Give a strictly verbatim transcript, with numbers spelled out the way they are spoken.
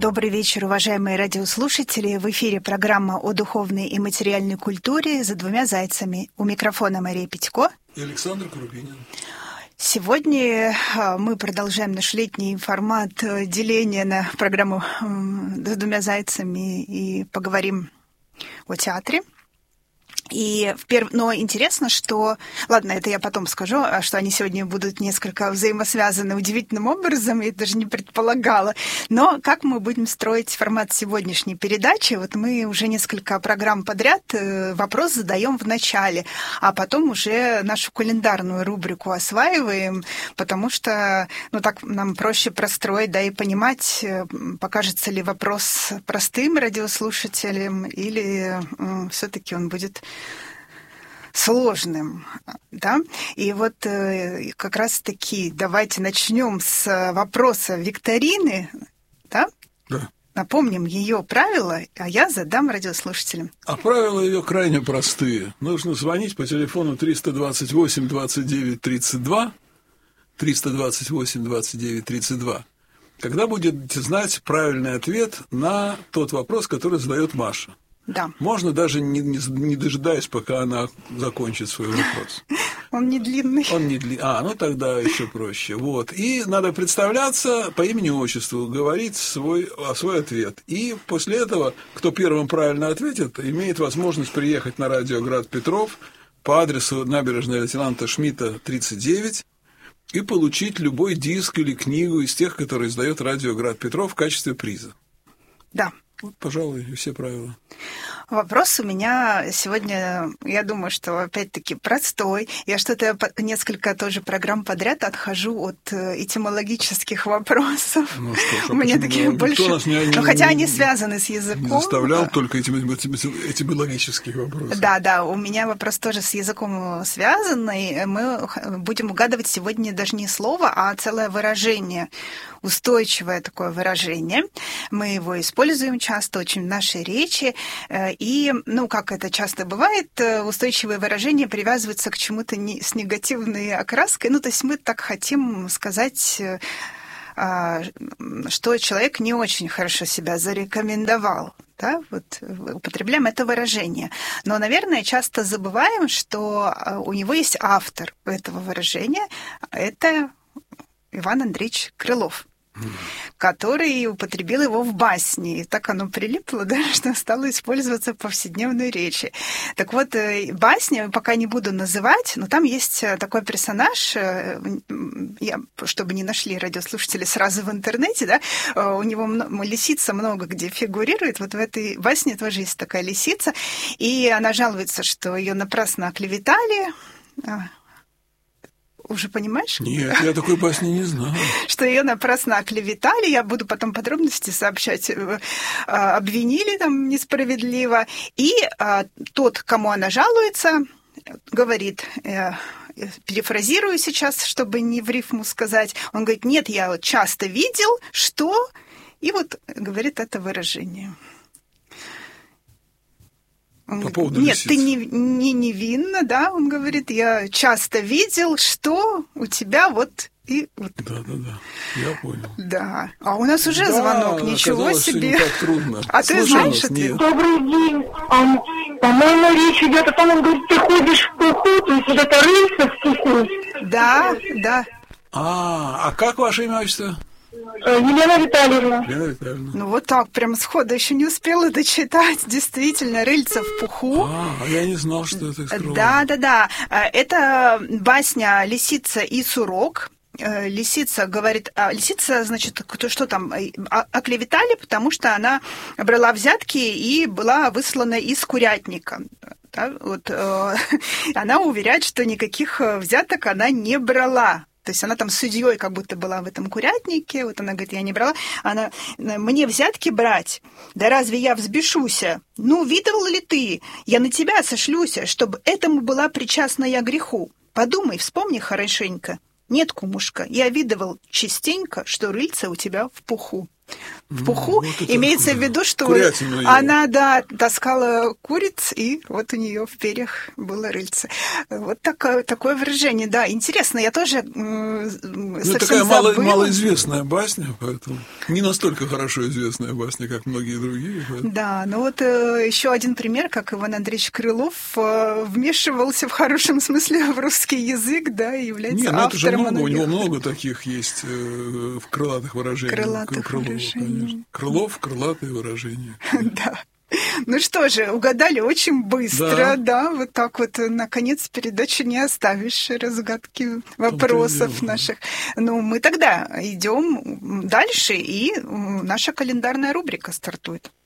Добрый вечер, уважаемые радиослушатели. В эфире программа о духовной и материальной культуре «За двумя зайцами». У микрофона Мария Петько и Александр Крупинин. Сегодня мы продолжаем наш летний формат деления на программу «За двумя зайцами» и поговорим о театре. И в перв... Но интересно, что... Ладно, это я потом скажу, что они сегодня будут несколько взаимосвязаны удивительным образом, я даже не предполагала. Но как мы будем строить формат сегодняшней передачи? Вот мы уже несколько программ подряд вопрос задаем в начале, а потом уже нашу календарную рубрику осваиваем, потому что ну, так нам проще простроить, да, и понимать, покажется ли вопрос простым радиослушателям или м, все-таки он будет сложным, да, и вот э, как раз-таки давайте начнем с вопроса викторины, да? Да. Напомним ее правила, а я задам радиослушателям. А правила ее крайне простые. Нужно звонить по телефону триста двадцать восемь двадцать девять тридцать два, триста двадцать восемь двадцать девять тридцать два, когда будете знать правильный ответ на тот вопрос, который задает Маша. Да. Можно даже не, не, не дожидаясь, пока она закончит свой вопрос. Он не длинный. Он не длинный. А, ну тогда еще проще. Вот. И надо представляться по имени-отчеству, говорить свой, свой ответ. И после этого, кто первым правильно ответит, имеет возможность приехать на радио «Град Петров» по адресу набережная лейтенанта Шмидта, тридцать девять, и получить любой диск или книгу из тех, которые издает радио «Град Петров» в качестве приза. Да. Вот, пожалуй, и все правила. Вопрос у меня сегодня, я думаю, что опять-таки простой. Я что-то несколько тоже программ подряд отхожу от этимологических вопросов. Ну что ж, а у меня такие ну, больше... Не, ну, хотя они связаны с языком. Не заставлял только этимологические вопросы. Да, да, у меня вопрос тоже с языком связанный. Мы будем угадывать сегодня даже не слово, а целое выражение. Устойчивое такое выражение. Мы его используем часто очень в нашей речи. И, ну, как это часто бывает, устойчивые выражения привязываются к чему-то не, с негативной окраской. Ну, то есть мы так хотим сказать, что человек не очень хорошо себя зарекомендовал. Да, вот употребляем это выражение. Но, наверное, часто забываем, что у него есть автор этого выражения. Это Иван Андреевич Крылов, который употребил его в басне. И так оно прилипло, да, что стало использоваться в повседневной речи. Так вот, басня, пока не буду называть, но там есть такой персонаж, я, чтобы не нашли радиослушатели сразу в интернете, да, у него лисица много где фигурирует. Вот в этой басне тоже есть такая лисица, и она жалуется, что ее напрасно оклеветали. Уже понимаешь? Нет, я такой басни не знаю. Что ее напрасно оклеветали, я буду потом подробности сообщать, обвинили там несправедливо. И тот, кому она жалуется, говорит, перефразирую сейчас, чтобы не в рифму сказать, он говорит, нет, я вот часто видел, что... И вот говорит это выражение. Он По говорит, поводу нет, лисицы. ты не, не невинна, да, он говорит, я часто видел, что у тебя вот и вот. Да, да, да, я понял. Да, а у нас уже да, звонок, ничего оказалось, себе. Что не так трудно. А ты Слушай знаешь нас, ответ? нет. Добрый день. А, по-моему, речь идет о том, он говорит, ты ходишь в пуху, то есть вот это рыльце в пуху. Да, да. А, а как ваше имя, отчество? Елена Витальевна. Елена Витальевна. Ну вот так, прям сходу еще не успела дочитать. Действительно, рыльце в пуху. А, я не знал, что это скрывало. Да, да, да. Это басня «Лисица и сурок». Лисица говорит, а лисица, значит, что там, оклеветали, потому что она брала взятки и была выслана из курятника. Да, вот, э, она уверяет, что никаких взяток она не брала. То есть она там судьей как будто была в этом курятнике. Вот она говорит, я не брала. Она, мне взятки брать? Да разве я взбешуся? Ну, видывал ли ты? Я на тебя сошлюся, чтобы этому была причастна я греху. Подумай, вспомни хорошенько. Нет, кумушка, я видывал частенько, что рыльце у тебя в пуху. в пуху. Вот это, Имеется да, в виду, что курятину она, да, таскала куриц, и вот у нее в перьях было рыльце. Вот такое, такое выражение, да. Интересно, я тоже э, ну, совсем такая забыла. мало, малоизвестная басня, поэтому не настолько хорошо известная басня, как многие другие. Поэтому... Да, ну вот э, еще один пример, как Иван Андреевич Крылов э, вмешивался в хорошем смысле в русский язык, да, и является Нет, ну это же автором много, у многих. него много таких есть э, крылатых выражений. Крылатых Крылова, выражений. конечно. Крылов, крылатые выражения. Да. Ну что же, угадали очень быстро, да. да, вот так вот, наконец, передачу не оставишь разгадки вопросов наших. Ну, мы тогда идем дальше, и наша календарная рубрика стартует.